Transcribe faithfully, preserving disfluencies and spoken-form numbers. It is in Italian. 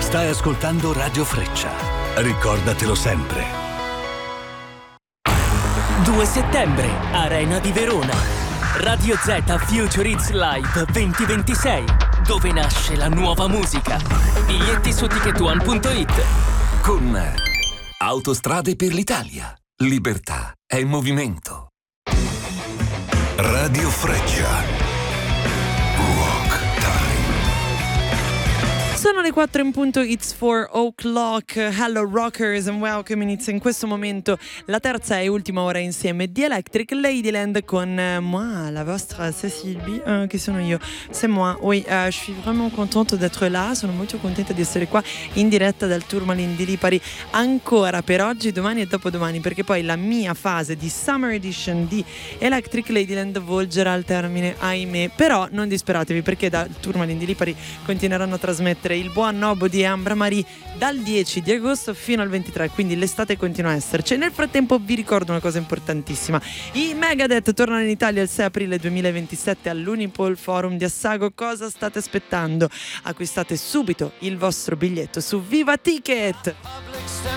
Stai ascoltando Radio Freccia. Ricordatelo sempre. due settembre, Arena di Verona. Radio Z Future Hits Live duemilaventisei, dove nasce la nuova musica. Biglietti su ticket one punto it. Con Autostrade per l'Italia. Libertà è movimento. Radio Freccia. Sono le quattro in punto, it's four o'clock. Hello rockers and welcome. Inizia in questo momento la terza e ultima ora insieme di Electric Ladyland con euh, moi, la vostra Cécile B, euh, che sono io. C'est moi, oui, euh, je suis vraiment contente d'être là, sono molto contenta di essere qua in diretta dal Tourmaline di Lipari ancora per oggi, domani e dopodomani, perché poi la mia fase di Summer Edition di Electric Ladyland volgerà al termine, ahimè. Però non disperatevi, perché dal Tourmaline di Lipari continueranno a trasmettere il buon Nobody e Ambra Marie dal dieci di agosto fino al ventitré, quindi l'estate continua a esserci. Nel frattempo vi ricordo una cosa importantissima: i Megadeth tornano in Italia il sei aprile duemilaventisette all'Unipol Forum di Assago. Cosa state aspettando? Acquistate subito il vostro biglietto su Viva Ticket.